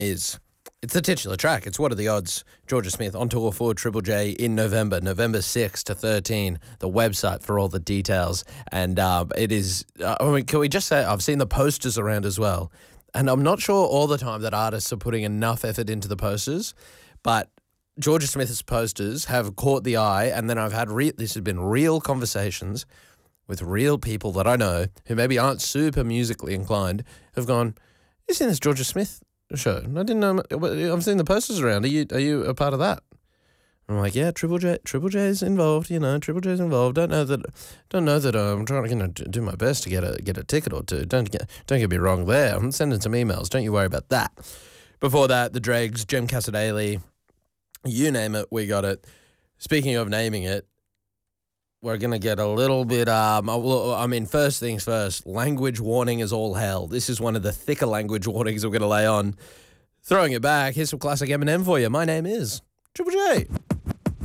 is. It's the titular track. It's What Are the Odds? Georgia Smith on tour for Triple J in November 6 to 13. The website for all the details. And it is, can we just say, I've seen the posters around as well. And I'm not sure all the time that artists are putting enough effort into the posters, but Georgia Smith's posters have caught the eye. And then I've had, this has been real conversations with real people that I know who maybe aren't super musically inclined, have gone, you seen this Georgia Smith show? I didn't know. I've seen the posters around. Are you a part of that? I'm like, yeah, Triple J's involved. Triple J's involved. Don't know that. I'm trying to do my best to get a ticket or two. Don't get me wrong there. I'm sending some emails. Don't you worry about that. Before that, the Dregs, Jem Casadale, you name it, we got it. Speaking of naming it, we're going to get a little bit, first things first, language warning is all hell. This is one of the thicker language warnings we're going to lay on. Throwing it back, here's some classic Eminem for you. My name is Triple J.